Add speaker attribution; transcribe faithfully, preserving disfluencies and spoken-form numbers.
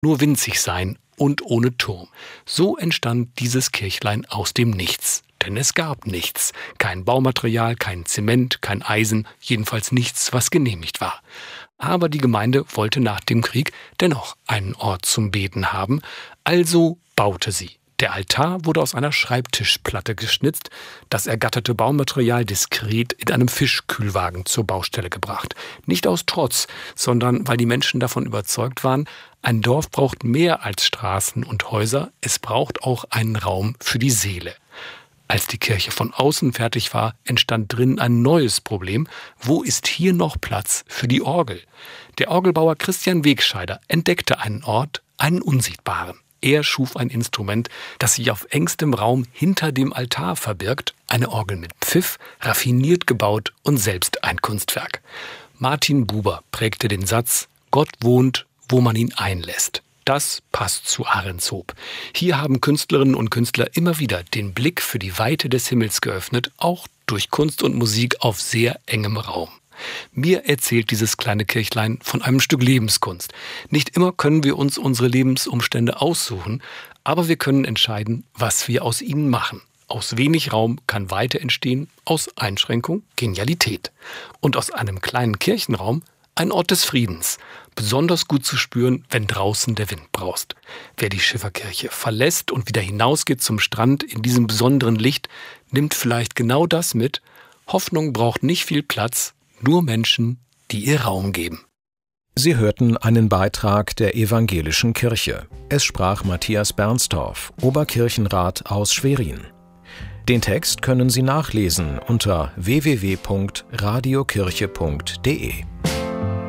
Speaker 1: nur winzig sein und ohne Turm. So entstand dieses Kirchlein aus dem Nichts. Denn es gab nichts. Kein Baumaterial, kein Zement, kein Eisen, jedenfalls nichts, was genehmigt war. Aber die Gemeinde wollte nach dem Krieg dennoch einen Ort zum Beten haben, also baute sie. Der Altar wurde aus einer Schreibtischplatte geschnitzt, das ergatterte Baumaterial diskret in einem Fischkühlwagen zur Baustelle gebracht. Nicht aus Trotz, sondern weil die Menschen davon überzeugt waren, ein Dorf braucht mehr als Straßen und Häuser, es braucht auch einen Raum für die Seele. Als die Kirche von außen fertig war, entstand drin ein neues Problem. Wo ist hier noch Platz für die Orgel? Der Orgelbauer Christian Wegscheider entdeckte einen Ort, einen unsichtbaren. Er schuf ein Instrument, das sich auf engstem Raum hinter dem Altar verbirgt. Eine Orgel mit Pfiff, raffiniert gebaut und selbst ein Kunstwerk. Martin Buber prägte den Satz: Gott wohnt, wo man ihn einlässt. Das passt zu Ahrenshoop. Hier haben Künstlerinnen und Künstler immer wieder den Blick für die Weite des Himmels geöffnet, auch durch Kunst und Musik auf sehr engem Raum. Mir erzählt dieses kleine Kirchlein von einem Stück Lebenskunst. Nicht immer können wir uns unsere Lebensumstände aussuchen, aber wir können entscheiden, was wir aus ihnen machen. Aus wenig Raum kann Weite entstehen, aus Einschränkung Genialität. Und aus einem kleinen Kirchenraum ein Ort des Friedens, besonders gut zu spüren, wenn draußen der Wind braust. Wer die Schifferkirche verlässt und wieder hinausgeht zum Strand in diesem besonderen Licht, nimmt vielleicht genau das mit. Hoffnung braucht nicht viel Platz, nur Menschen, die ihr Raum geben.
Speaker 2: Sie hörten einen Beitrag der Evangelischen Kirche. Es sprach Matthias Bernstorff, Oberkirchenrat aus Schwerin. Den Text können Sie nachlesen unter w w w punkt radiokirche punkt d e.